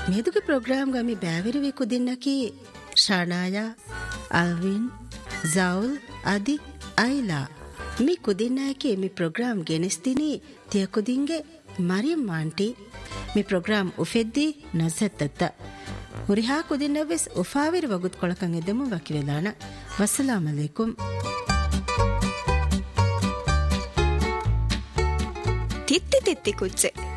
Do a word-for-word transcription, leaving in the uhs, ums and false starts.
ಮೇದುಗೆ program ಗಮಿ ಬ್ಯಾವಿರುವೆ ಕುದಿನ್ನಕಿ ಶಾನಾಯ Alvin joule ಅದಿ ಐಲಾ ಮಿ ಕುದಿನ್ನಾಯಕಿ ಮಿ program ಗೆನಿಸ್ತಿನಿ ತಿಯ ಕುದಿಂಗೆ Mariam aunty ಮಿ program ಉಫೆದ್ದಿ ನಜತ್ತತ್ತ ಹುರಿಹಾ ಕುದಿನ್ನವೆಸ್ ಉಫಾವಿರ ವಗುತ್ ಕೊಳಕಂ ಎದ್ದೆಮು ವಕಿವೆಲಾಣ ವಸ್ಸಲಾಮ್ ಅಲೈಕುಂ ತಿತ್ತಿ ತಿತ್ತಿ ಕುಚ್ಚೆ